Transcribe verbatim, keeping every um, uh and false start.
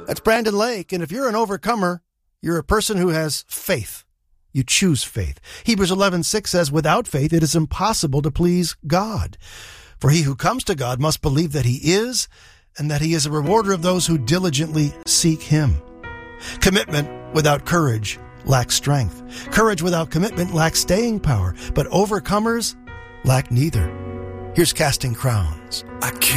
That's Brandon Lake, and if you're an overcomer, you're a person who has faith. You choose faith. Hebrews eleven six says, without faith it is impossible to please God. For he who comes to God must believe that he is, and that he is a rewarder of those who diligently seek him. Commitment without courage lacks strength. Courage without commitment lacks staying power. But overcomers lack neither. Here's Casting Crowns. I can't